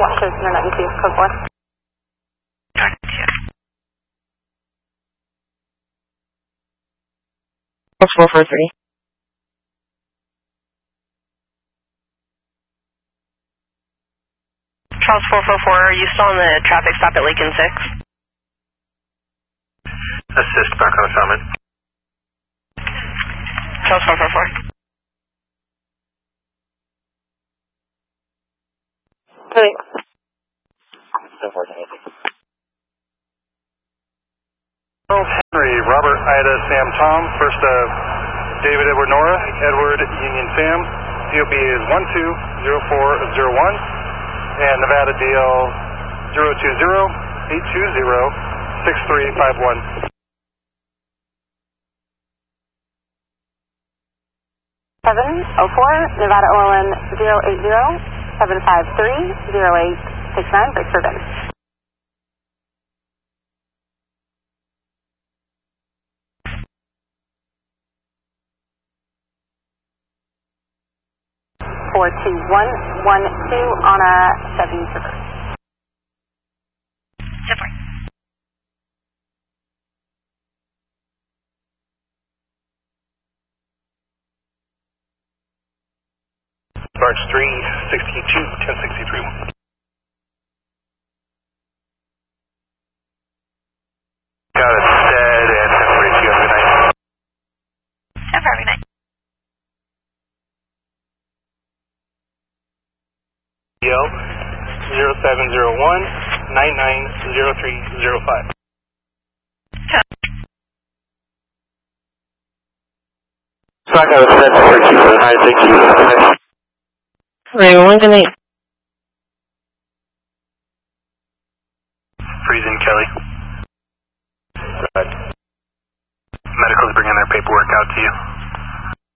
Washington 92, code 4. Charles 443. Charles 444, are you still on the traffic stop at Lincoln 6? Assist back on assignment. Charles 444. Thanks. Charles Henry, Robert, Ida, Sam, Tom. First David, Edward, Nora. Edward, Union, Sam. DOB is 120401. And Nevada DL 020-820-6351. 704, Nevada OLN 080-753-0869, break for Ben. Four two one one two on a 7 server. Super. March 362, 1063. Got it dead and 1042. Have a good night. Have a very night. DL 0701-990305. So I got a set for you for the night. Thank you. Alright, well, good night. Freezing, Kelly. Medical's bringing their paperwork out to you.